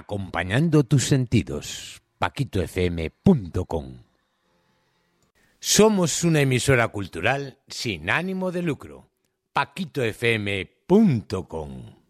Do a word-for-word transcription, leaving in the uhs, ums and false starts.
acompañando tus sentidos. paquito f m punto com. Somos una emisora cultural sin ánimo de lucro. paquito f m punto com.